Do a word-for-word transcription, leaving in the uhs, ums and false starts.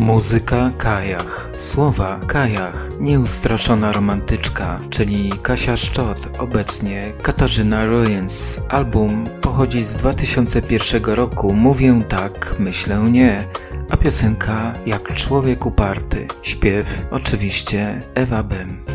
Muzyka Kajach, słowa Kajach, nieustraszona romantyczka, czyli Kasia Szczot, obecnie Katarzyna Royens. Album pochodzi z dwa tysiące pierwszego roku, mówię tak, myślę nie, a piosenka jak człowiek uparty. Śpiew oczywiście Ewa Bem.